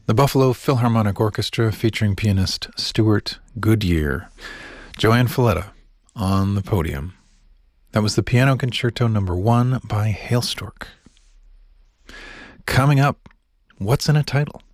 The Buffalo Philharmonic Orchestra featuring pianist Stuart Goodyear, Joanne Falletta on the podium. That was the Piano Concerto No. 1 by Hailstork. Coming up, what's in a title?